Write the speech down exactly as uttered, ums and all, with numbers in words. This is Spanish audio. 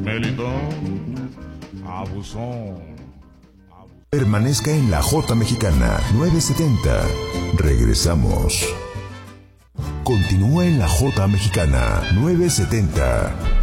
Melitón, abusón. Permanezca en la J Mexicana nueve setenta. Regresamos. Continúa en la J Mexicana nueve setenta.